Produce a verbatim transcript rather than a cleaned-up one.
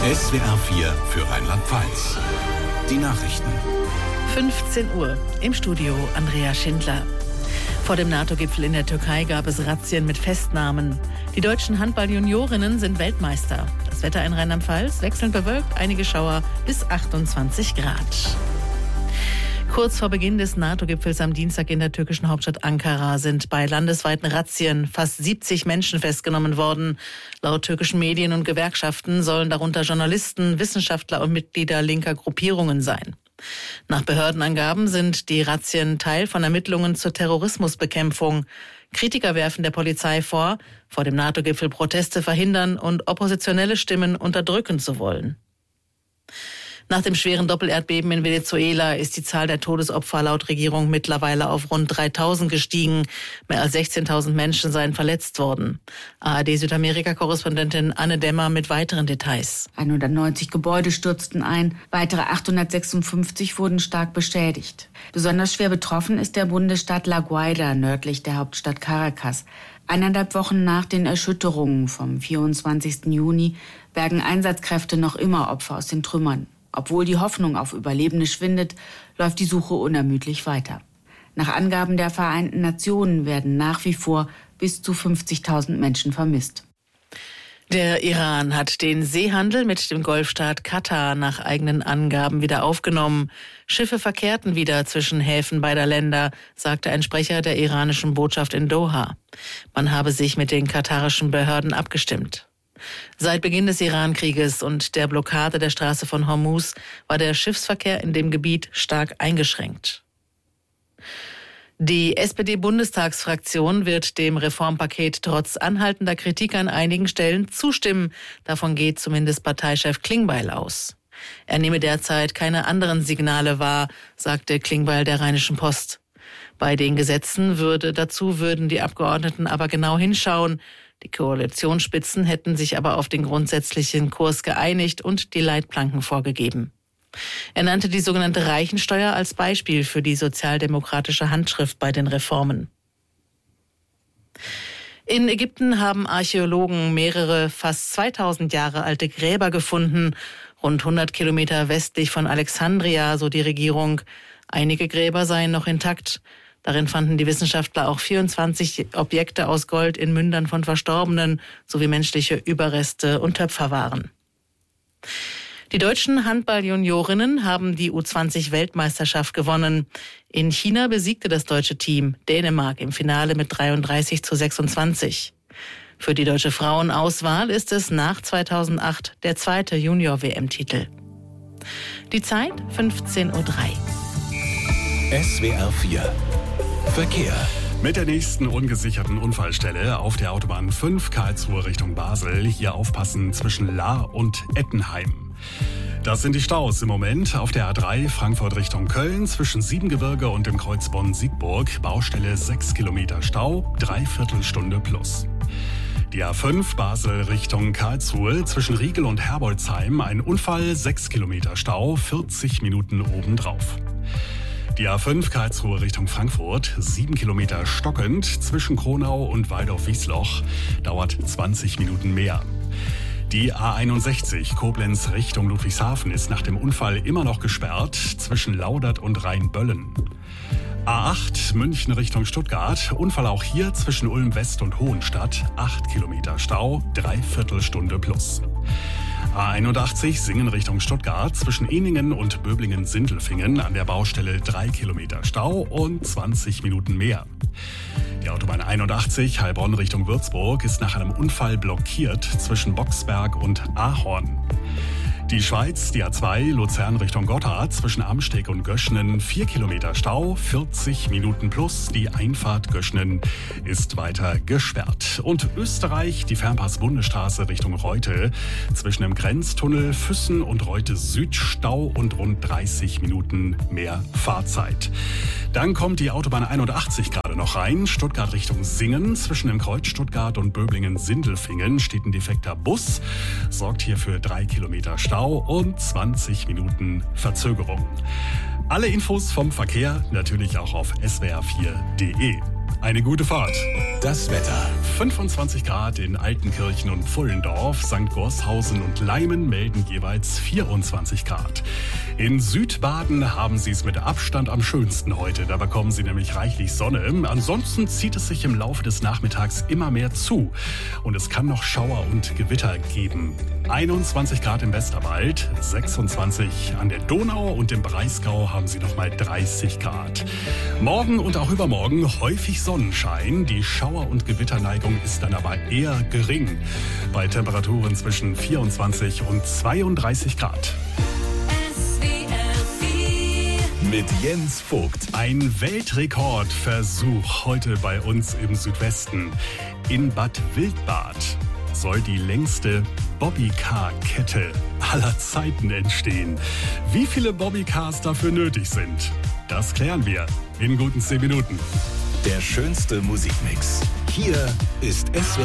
S W R vier für Rheinland-Pfalz. Die Nachrichten. fünfzehn Uhr. Im Studio Andrea Schindler. Vor dem NATO-Gipfel in der Türkei gab es Razzien mit Festnahmen. Die deutschen Handball-Juniorinnen sind Weltmeister. Das Wetter in Rheinland-Pfalz wechselnd bewölkt, einige Schauer bis achtundzwanzig Grad. Kurz vor Beginn des NATO-Gipfels am Dienstag in der türkischen Hauptstadt Ankara sind bei landesweiten Razzien fast siebzig Menschen festgenommen worden. Laut türkischen Medien und Gewerkschaften sollen darunter Journalisten, Wissenschaftler und Mitglieder linker Gruppierungen sein. Nach Behördenangaben sind die Razzien Teil von Ermittlungen zur Terrorismusbekämpfung. Kritiker werfen der Polizei vor, vor dem NATO-Gipfel Proteste verhindern und oppositionelle Stimmen unterdrücken zu wollen. Nach dem schweren Doppelerdbeben in Venezuela ist die Zahl der Todesopfer laut Regierung mittlerweile auf rund dreitausend gestiegen. Mehr als sechzehntausend Menschen seien verletzt worden. A R D-Südamerika-Korrespondentin Anne Demmer mit weiteren Details. hundertneunzig Gebäude stürzten ein, weitere achthundertsechsundfünfzig wurden stark beschädigt. Besonders schwer betroffen ist der Bundesstaat La Guaira nördlich der Hauptstadt Caracas. Eineinhalb Wochen nach den Erschütterungen vom vierundzwanzigsten Juni bergen Einsatzkräfte noch immer Opfer aus den Trümmern. Obwohl die Hoffnung auf Überlebende schwindet, läuft die Suche unermüdlich weiter. Nach Angaben der Vereinten Nationen werden nach wie vor bis zu fünfzigtausend Menschen vermisst. Der Iran hat den Seehandel mit dem Golfstaat Katar nach eigenen Angaben wieder aufgenommen. Schiffe verkehrten wieder zwischen Häfen beider Länder, sagte ein Sprecher der iranischen Botschaft in Doha. Man habe sich mit den katarischen Behörden abgestimmt. Seit Beginn des Iran-Krieges und der Blockade der Straße von Hormuz war der Schiffsverkehr in dem Gebiet stark eingeschränkt. Die S P D-Bundestagsfraktion wird dem Reformpaket trotz anhaltender Kritik an einigen Stellen zustimmen. Davon geht zumindest Parteichef Klingbeil aus. Er nehme derzeit keine anderen Signale wahr, sagte Klingbeil der Rheinischen Post. Bei den Gesetzen würde dazu würden die Abgeordneten aber genau hinschauen. Die Koalitionsspitzen hätten sich aber auf den grundsätzlichen Kurs geeinigt und die Leitplanken vorgegeben. Er nannte die sogenannte Reichensteuer als Beispiel für die sozialdemokratische Handschrift bei den Reformen. In Ägypten haben Archäologen mehrere fast zweitausend Jahre alte Gräber gefunden, rund hundert Kilometer westlich von Alexandria, so die Regierung. Einige Gräber seien noch intakt. Darin fanden die Wissenschaftler auch vierundzwanzig Objekte aus Gold in Mündern von Verstorbenen sowie menschliche Überreste und Töpferwaren. Die deutschen Handball-Juniorinnen haben die U zwanzig-Weltmeisterschaft gewonnen. In China besiegte das deutsche Team Dänemark im Finale mit dreiunddreißig zu sechsundzwanzig. Für die deutsche Frauenauswahl ist es nach zweitausendacht der zweite Junior-W M-Titel. Die Zeit fünfzehn Uhr drei. S W R vier Verkehr. Mit der nächsten ungesicherten Unfallstelle auf der Autobahn fünf Karlsruhe Richtung Basel. Hier aufpassen zwischen Lahr und Ettenheim. Das sind die Staus im Moment auf der A drei Frankfurt Richtung Köln zwischen Siebengebirge und dem Kreuz Bonn-Siegburg. Baustelle sechs Kilometer Stau, dreiviertel Stunde plus. Die A fünf Basel Richtung Karlsruhe zwischen Riegel und Herbolzheim. Ein Unfall, sechs Kilometer Stau, vierzig Minuten obendrauf. Die A fünf Karlsruhe Richtung Frankfurt, sieben Kilometer stockend zwischen Kronau und Waldorf-Wiesloch, dauert zwanzig Minuten mehr. Die A einundsechzig Koblenz Richtung Ludwigshafen ist nach dem Unfall immer noch gesperrt zwischen Laudert und Rheinböllen. A acht München Richtung Stuttgart, Unfall auch hier zwischen Ulm West und Hohenstadt, acht Kilometer Stau, dreiviertel Stunde plus. A einundachtzig Singen Richtung Stuttgart zwischen Ehningen und Böblingen-Sindelfingen an der Baustelle drei Kilometer Stau und zwanzig Minuten mehr. Die Autobahn einundachtzig Heilbronn Richtung Würzburg ist nach einem Unfall blockiert zwischen Boxberg und Ahorn. Die Schweiz, die A zwei Luzern Richtung Gotthard zwischen Amsteg und Göschnen, vier Kilometer Stau, vierzig Minuten plus. Die Einfahrt Göschnen ist weiter gesperrt. Und Österreich, die Fernpass-Bundesstraße Richtung Reute zwischen dem Grenztunnel Füssen und Reute Süd Stau und rund dreißig Minuten mehr Fahrzeit. Dann kommt die Autobahn einundachtzig gerade noch rein. Stuttgart Richtung Singen zwischen dem Kreuz Stuttgart und Böblingen-Sindelfingen steht ein defekter Bus, sorgt hier für drei Kilometer Stau und zwanzig Minuten Verzögerung. Alle Infos vom Verkehr natürlich auch auf S W R vier Punkt D E. Eine gute Fahrt. Das Wetter. fünfundzwanzig Grad in Altenkirchen und Pfullendorf, Sankt Gorshausen und Leimen melden jeweils vierundzwanzig Grad. In Südbaden haben sie es mit Abstand am schönsten heute. Da bekommen sie nämlich reichlich Sonne. Ansonsten zieht es sich im Laufe des Nachmittags immer mehr zu. Und es kann noch Schauer und Gewitter geben. einundzwanzig Grad im Westerwald, sechsundzwanzig an der Donau und im Breisgau haben sie noch mal dreißig Grad. Morgen und auch übermorgen häufig Sonnenschein. Die Schauer- und Gewitterneigung ist dann aber eher gering. Bei Temperaturen zwischen vierundzwanzig und zweiunddreißig Grad. Mit Jens Vogt. Ein Weltrekordversuch heute bei uns im Südwesten. In Bad Wildbad soll die längste Bobbycar-Kette aller Zeiten entstehen. Wie viele Bobbycars dafür nötig sind, das klären wir in guten zehn Minuten. Der schönste Musikmix. Hier ist S W R